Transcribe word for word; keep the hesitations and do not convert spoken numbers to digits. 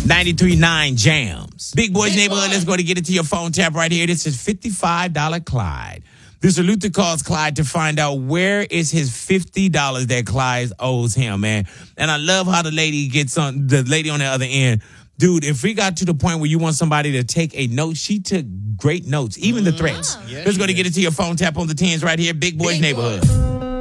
ninety-three point nine Jams. Big Boys Big Neighborhood, boy. let's go to get it to your phone tap right here. This is fifty-five dollars Clyde. Mister Luther calls Clyde to find out where is his fifty dollars that Clyde owes him, man. And I love how the lady gets on, the lady on the other end. Dude, if we got to the point where you want somebody to take a note, she took great notes, even the threats. Yeah, let's go she to get did. it to your phone tap on the tens right here. Big Boys Big Neighborhood. boy.